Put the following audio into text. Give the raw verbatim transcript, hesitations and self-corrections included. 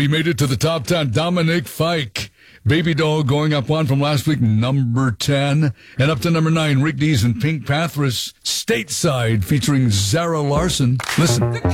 He made it to the top ten. Dominic Fike. Baby Doll going up one from last week, number ten. And up to number nine, Rick Dees and Pink Pathras. Stateside featuring Zara Larson. Listen.